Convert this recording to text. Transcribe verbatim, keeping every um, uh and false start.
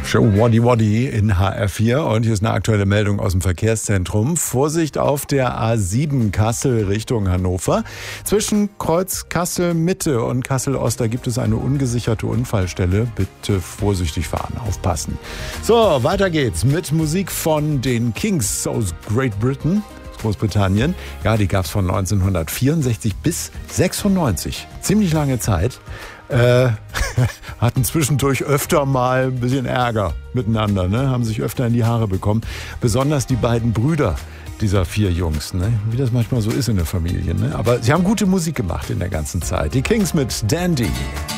Show Waddy Waddy in H R vier und hier ist eine aktuelle Meldung aus dem Verkehrszentrum. Vorsicht auf der A sieben Kassel Richtung Hannover. Zwischen Kreuz Kassel Mitte und Kassel Ost, da gibt es eine ungesicherte Unfallstelle. Bitte vorsichtig fahren, aufpassen. So, weiter geht's mit Musik von den Kings aus Great Britain. Großbritannien. Ja, die gab es von neunzehnhundertvierundsechzig bis sechsundneunzig. Ziemlich lange Zeit. Äh, hatten zwischendurch öfter mal ein bisschen Ärger miteinander, ne? Haben sich öfter in die Haare bekommen. Besonders die beiden Brüder dieser vier Jungs, ne? Wie das manchmal so ist in der Familie. Ne? Aber sie haben gute Musik gemacht in der ganzen Zeit. Die Kings mit Dandy.